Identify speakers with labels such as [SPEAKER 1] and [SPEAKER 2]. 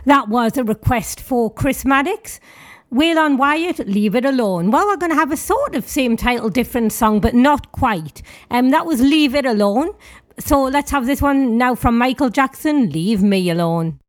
[SPEAKER 1] That was a request for Chris Maddox. Waylon Wyatt, Leave It Alone. Well, we're going to have a sort of same title, different song, but not quite. That was Leave It Alone. So let's have this one now from Michael Jackson, Leave Me Alone.